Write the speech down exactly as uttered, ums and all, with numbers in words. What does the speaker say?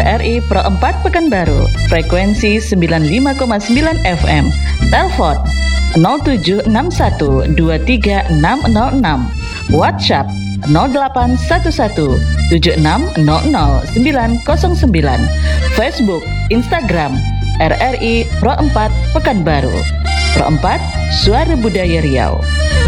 R I Pro empat Pekanbaru, frekuensi sembilan puluh lima koma sembilan F M. Telepon nol tujuh enam satu dua tiga enam nol enam. WhatsApp nol delapan satu satu tujuh enam nol nol sembilan nol sembilan. Facebook, Instagram R R I Pro empat Pekanbaru. Pro empat, Suara Budaya Riau.